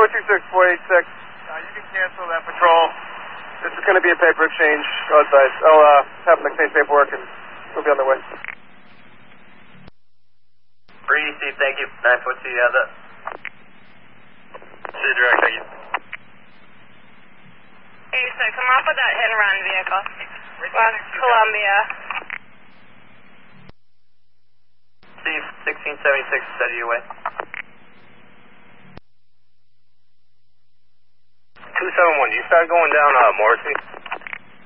426, 486. You can cancel that patrol. This is going to be a paper exchange. Go outside. I'll have them exchange paperwork and we'll be on the way. Breeze, Steve, thank you. 942, you have that. City direct, thank you. Hey, so come off with that hit and run vehicle. West Columbia. Steve, 1676, steady your way. 271, you start going down Morrissey?